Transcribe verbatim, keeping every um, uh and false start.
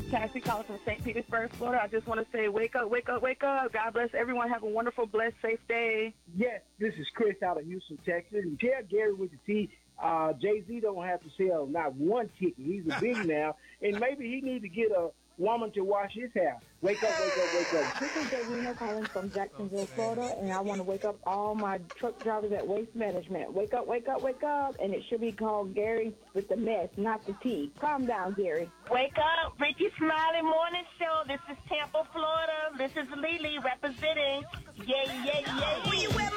Cassie calling from Saint Petersburg, Florida. I just want to say, wake up, wake up, wake up. God bless everyone. Have a wonderful, blessed, safe day. Yes, this is Chris out of Houston, Texas. And tell Gary with the T, uh, Jay-Z don't have to sell not one ticket. He's a big now, and maybe he need to get a woman to wash his hair. Wake up, wake up, wake up. This is Davina calling from Jacksonville, Florida, and I want to wake up all my truck drivers at Waste Management. Wake up, wake up, wake up, and it should be called Gary with the mess, not the T. Calm down, Gary. Wake up, Ricky Smiley Morning Show. This is Tampa, Florida. This is Lily representing. Yay, yay, yay.